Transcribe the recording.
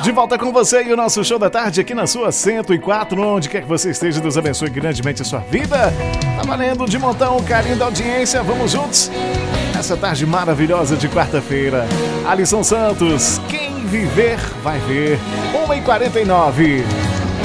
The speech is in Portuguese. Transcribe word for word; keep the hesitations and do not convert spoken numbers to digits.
De volta com você e o nosso show da tarde aqui na sua cento e quatro, onde quer que você esteja, Deus abençoe grandemente a sua vida. Tá valendo de montão o carinho da audiência, vamos juntos nessa tarde maravilhosa de quarta-feira. Alisson Santos, quem viver vai ver. uma e quarenta e nove.